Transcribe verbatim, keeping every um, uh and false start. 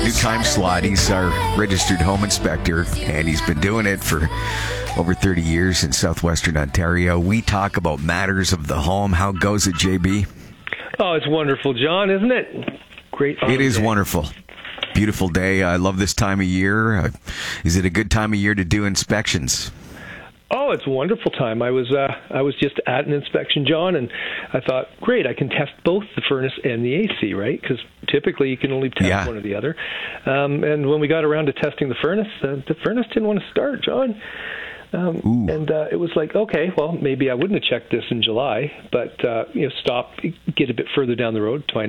two-time slot. He's our registered home inspector, and he's been doing it for over thirty years in southwestern Ontario. We talk about matters of the home. How goes it, J B? Oh, it's wonderful, John, isn't it? Great. It is day. wonderful. Beautiful day. I love this time of year. Uh, is it a good time of year to do inspections? Oh, it's a wonderful time. I was uh, I was just at an inspection, John, and I thought, great, I can test both the furnace and the A C, right? Because typically you can only test yeah. one or the other. Um, and when we got around to testing the furnace, uh, the furnace didn't want to start, John. Um, and uh, it was like, okay, well, maybe I wouldn't have checked this in July, but uh, you know, stop, get a bit further down the road to my